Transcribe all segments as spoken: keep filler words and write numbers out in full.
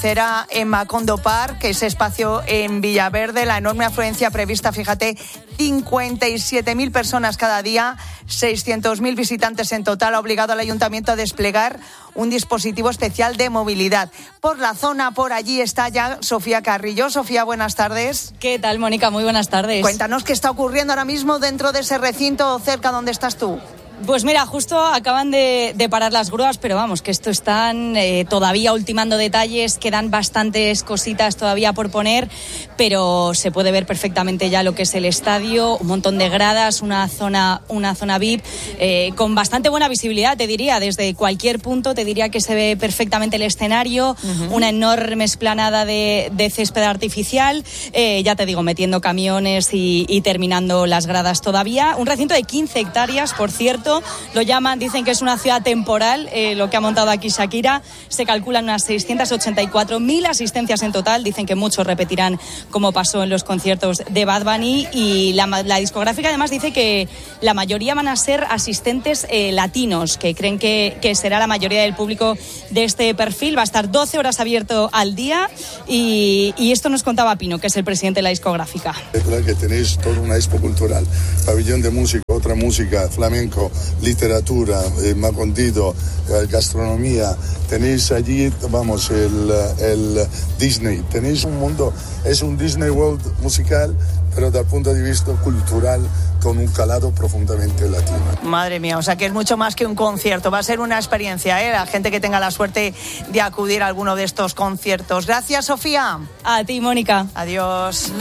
Será en Macondo Park, ese espacio en Villaverde, la enorme afluencia prevista, fíjate, cincuenta y siete mil personas cada día, seiscientos mil visitantes en total, ha obligado al ayuntamiento a desplegar un dispositivo especial de movilidad. Por la zona, por allí está ya Sofía Carrillo. Sofía, buenas tardes. ¿Qué tal, Mónica? Muy buenas tardes. Cuéntanos qué está ocurriendo ahora mismo dentro de ese recinto cerca donde estás tú. Pues mira, justo acaban de, de parar las grúas, pero vamos, que esto están eh, todavía ultimando detalles, quedan bastantes cositas todavía por poner, pero se puede ver perfectamente ya lo que es el estadio, un montón de gradas, una zona, una zona V I P, eh, con bastante buena visibilidad, te diría, desde cualquier punto, te diría que se ve perfectamente el escenario, uh-huh. Una enorme esplanada de, de césped artificial, eh, ya te digo, metiendo camiones y, y terminando las gradas todavía, un recinto de quince hectáreas, por cierto. Lo llaman, dicen que es una ciudad temporal, eh, lo que ha montado aquí Shakira. Se calculan unas seiscientas ochenta y cuatro mil asistencias en total. Dicen que muchos repetirán como pasó en los conciertos de Bad Bunny. Y la, la discográfica además dice que la mayoría van a ser asistentes eh, latinos, que creen que, que será la mayoría del público de este perfil. Va a estar doce horas abierto al día y, y esto nos contaba Pino, que es el presidente de la discográfica. Es verdad que tenéis toda una expo cultural, pabellón de música, otra música, flamenco, literatura, eh, macondito, eh, gastronomía, tenéis allí, vamos, el, el Disney, tenéis un mundo, es un Disney World musical, pero desde el punto de vista cultural, con un calado profundamente latino. Madre mía, o sea que es mucho más que un concierto, va a ser una experiencia, ¿eh? La gente que tenga la suerte de acudir a alguno de estos conciertos. Gracias, Sofía. A ti, Mónica. Adiós.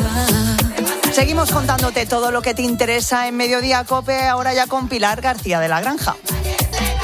Seguimos contándote todo lo que te interesa en Mediodía COPE, ahora ya con Pilar García de la Granja.